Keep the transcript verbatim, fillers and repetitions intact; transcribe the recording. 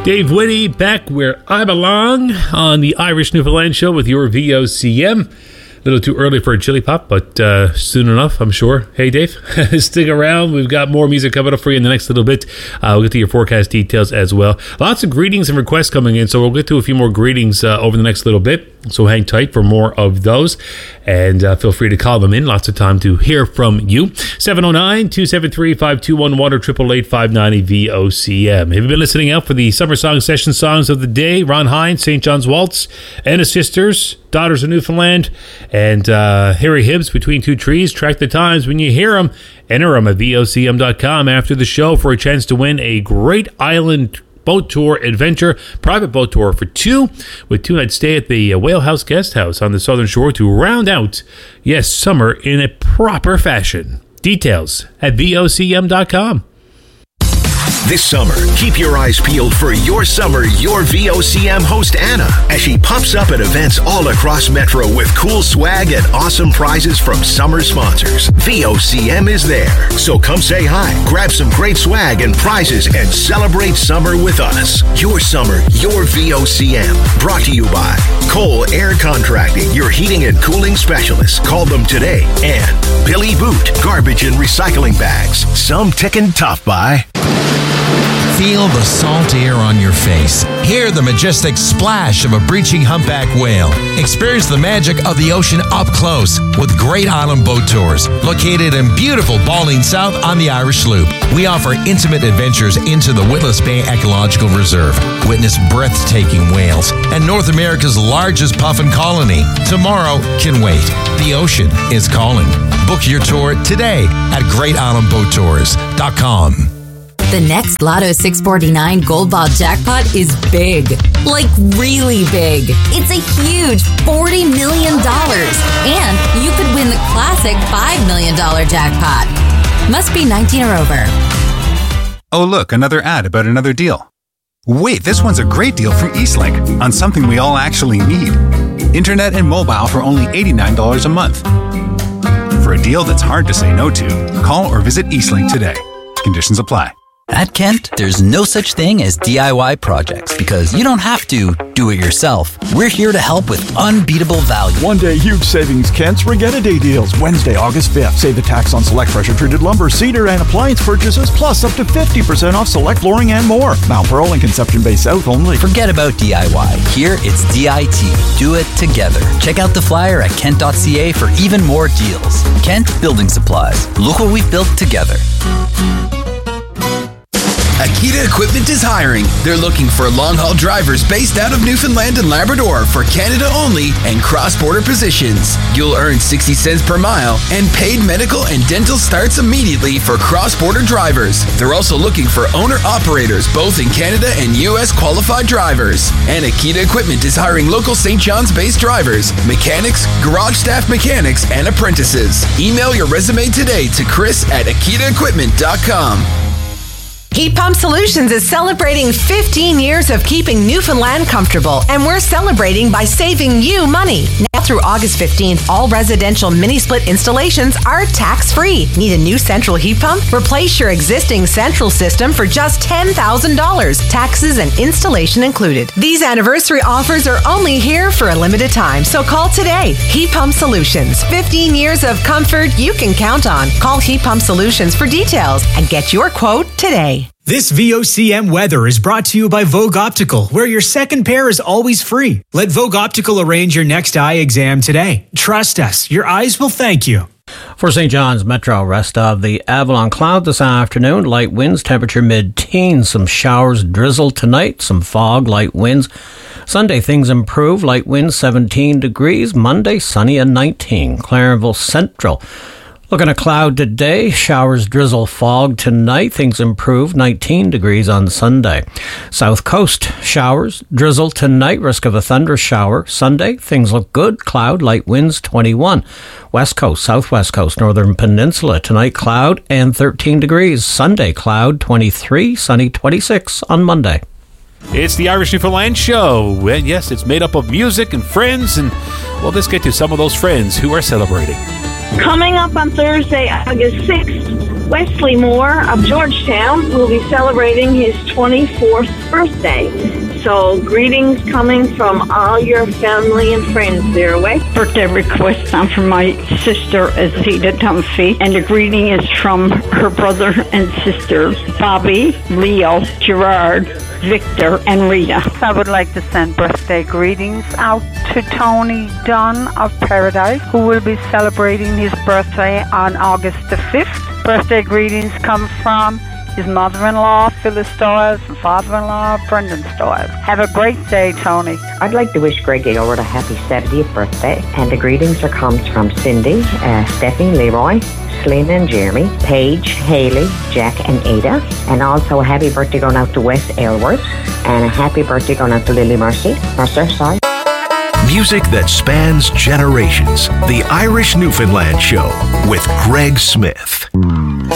Dave Whitty back where I belong on the Irish Newfoundland Show with your V O C M. A little too early for a chili pop, but uh, soon enough, I'm sure. Hey, Dave, stick around. We've got more music coming up for you in the next little bit. Uh, we'll get to your forecast details as well. Lots of greetings and requests coming in, so we'll get to a few more greetings uh, over the next little bit. So hang tight for more of those, and uh, feel free to call them in. Lots of time to hear from you. seven oh nine, two seven three, five two one one or eight eight eight, five nine zero, V O C M. Have you been listening out for the Summer Song Session songs of the day? Ron Hines, Saint John's Waltz, Anna Sisters, Daughters of Newfoundland, and uh, Harry Hibbs, Between Two Trees. Track the times when you hear them. Enter them at V O C M dot com after the show for a chance to win a Great Island boat tour adventure, private boat tour for two, with two nights stay at the Whale House Guest House on the Southern Shore to round out, yes, summer in a proper fashion. Details at V O C M dot com. This summer, keep your eyes peeled for Your Summer, Your V O C M host Anna, as she pops up at events all across Metro with cool swag and awesome prizes from summer sponsors. V O C M is there. So come say hi, grab some great swag and prizes, and celebrate summer with us. Your Summer, Your V O C M. Brought to you by Cole Air Contracting, your heating and cooling specialists. Call them today. And Billy Boot, garbage and recycling bags. Some ticking tough by. Feel the salt air on your face. Hear the majestic splash of a breaching humpback whale. Experience the magic of the ocean up close with Great Island Boat Tours, located in beautiful Balling South on the Irish Loop. We offer intimate adventures into the Witless Bay Ecological Reserve. Witness breathtaking whales and North America's largest puffin colony. Tomorrow can wait. The ocean is calling. Book your tour today at great island boat tours dot com. The next Lotto six forty-nine Gold Ball jackpot is big. Like really big. It's a huge forty million dollars. And you could win the classic five million dollars jackpot. Must be nineteen or over. Oh, look, another ad about another deal. Wait, this one's a great deal from Eastlink on something we all actually need. Internet and mobile for only eighty-nine dollars a month. For a deal that's hard to say no to, call or visit Eastlink today. Conditions apply. At Kent, there's no such thing as D I Y projects because you don't have to do it yourself. We're here to help with unbeatable value. One day huge savings, Kent's Regatta Day deals. Wednesday, August fifth. Save the tax on select pressure-treated lumber, cedar, and appliance purchases, plus up to fifty percent off select flooring and more. Mount Pearl and Conception Bay South only. Forget about D I Y. Here, it's D I T. Do it together. Check out the flyer at kent dot c a for even more deals. Kent Building Supplies. Look what we've built together. Akita Equipment is hiring. They're looking for long-haul drivers based out of Newfoundland and Labrador for Canada only and cross-border positions. You'll earn sixty cents per mile, and paid medical and dental starts immediately for cross-border drivers. They're also looking for owner-operators both in Canada and U S qualified drivers. And Akita Equipment is hiring local Saint John's-based drivers, mechanics, garage staff mechanics, and apprentices. Email your resume today to Chris at akita equipment dot com. Heat Pump Solutions is celebrating fifteen years of keeping Newfoundland comfortable, and we're celebrating by saving you money. Now through August fifteenth, all residential mini-split installations are tax-free. Need a new central heat pump? Replace your existing central system for just ten thousand dollars, taxes and installation included. These anniversary offers are only here for a limited time, so call today. Heat Pump Solutions, fifteen years of comfort you can count on. Call Heat Pump Solutions for details and get your quote today. This V O C M weather is brought to you by Vogue Optical, where your second pair is always free. Let Vogue Optical arrange your next eye exam today. Trust us, your eyes will thank you. For Saint John's Metro, rest of the Avalon cloud this afternoon. Light winds, temperature mid-teens. Some showers, drizzle tonight. Some fog, light winds. Sunday, things improve. Light winds, seventeen degrees. Monday, sunny and nineteen. Clarenville Central. Looking at cloud today, showers, drizzle, fog tonight. Things improve, nineteen degrees on Sunday. South Coast, showers, drizzle tonight, risk of a thundershower shower. Sunday, things look good, cloud, light winds, twenty-one. West Coast, Southwest Coast, Northern Peninsula, tonight cloud and thirteen degrees. Sunday, cloud, twenty-three, sunny, twenty-six on Monday. It's the Irish Newfoundland Show, and yes, it's made up of music and friends, and well, let's get to some of those friends who are celebrating. Coming up on Thursday, August sixth, Wesley Moore of Georgetown will be celebrating his twenty-fourth birthday. So greetings coming from all your family and friends there, Wes. Birthday request now from my sister Azita Dunphy, and the greeting is from her brother and sisters, Bobby, Leo, Gerard, Victor, and Rita. I would like to send birthday greetings out to Tony Dunn of Paradise, who will be celebrating his birthday on August the fifth. Birthday greetings come from his mother-in-law, Phyllis Stiles, and father-in-law, Brendan Stiles. Have a great day, Tony. I'd like to wish Greg Aylward a happy seventieth birthday, and the greetings are comes from Cindy, uh, Stephanie, Leroy, Slyn and Jeremy, Paige, Haley, Jack and Ada, and also a happy birthday going out to Wes Aylward, and a happy birthday going out to Lily Mercy, Mercer, sorry. Music that spans generations. The Irish Newfoundland Show with Greg Smith.